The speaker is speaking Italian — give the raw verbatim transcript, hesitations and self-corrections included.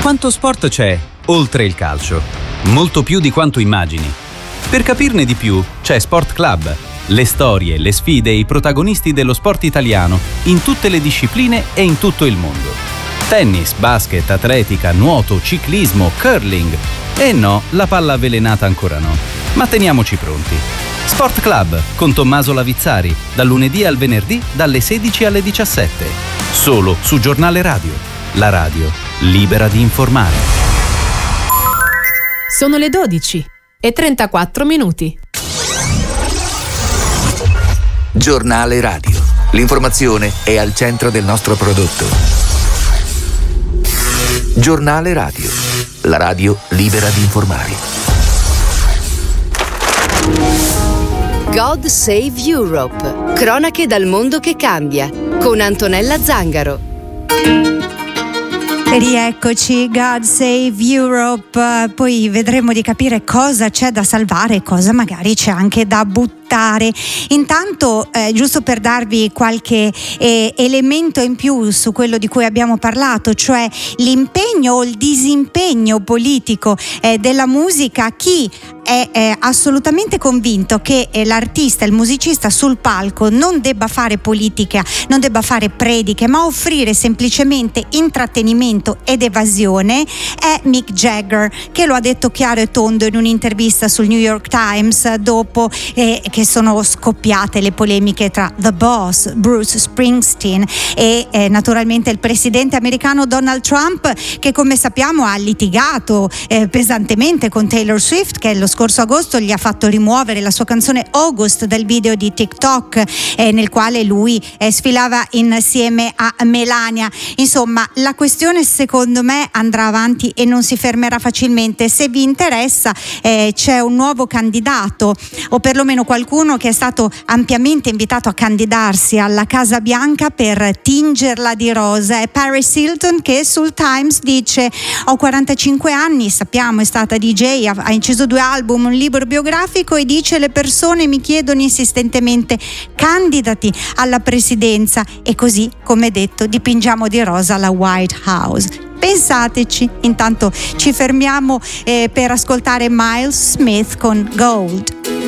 Quanto sport c'è oltre il calcio? Molto più di quanto immagini. Per capirne di più c'è Sport Club, le storie, le sfide e i protagonisti dello sport italiano in tutte le discipline e in tutto il mondo. Tennis, basket, atletica, nuoto, ciclismo, curling. E no, la palla avvelenata ancora no. Ma teniamoci pronti. Sport Club con Tommaso Lavizzari, dal lunedì al venerdì dalle sedici alle diciassette. Solo su Giornale Radio, la radio libera di informare. Sono le dodici e trentaquattro minuti. Giornale Radio. L'informazione è al centro del nostro prodotto. Giornale Radio. La radio libera di informare. God Save Europe. Cronache dal mondo che cambia. Con Antonella Zangaro. Rieccoci, God Save Europe, poi vedremo di capire cosa c'è da salvare e cosa magari c'è anche da buttare. Intanto, eh, giusto per darvi qualche eh, elemento in più su quello di cui abbiamo parlato, cioè l'impegno o il disimpegno politico eh, della musica, chi è eh, assolutamente convinto che eh, l'artista, il musicista sul palco non debba fare politica, non debba fare prediche, ma offrire semplicemente intrattenimento ed evasione, è Mick Jagger, che lo ha detto chiaro e tondo in un'intervista sul New York Times dopo eh, che sono scoppiate le polemiche tra The Boss, Bruce Springsteen e eh, naturalmente il presidente americano Donald Trump, che come sappiamo ha litigato eh, pesantemente con Taylor Swift, che lo scorso agosto gli ha fatto rimuovere la sua canzone August dal video di TikTok eh, nel quale lui eh, sfilava insieme a Melania. Insomma, la questione secondo me andrà avanti e non si fermerà facilmente. Se vi interessa eh, c'è un nuovo candidato, o perlomeno qualcuno che è stato ampiamente invitato a candidarsi alla Casa Bianca per tingerla di rosa. È Paris Hilton, che sul Times dice: ho quarantacinque anni, sappiamo, è stata D J, ha, ha inciso due album, un libro biografico, e dice: le persone mi chiedono insistentemente candidati alla presidenza, e così, come detto, dipingiamo di rosa la White House. Pensateci. Intanto ci fermiamo eh, per ascoltare Miles Smith con Gold.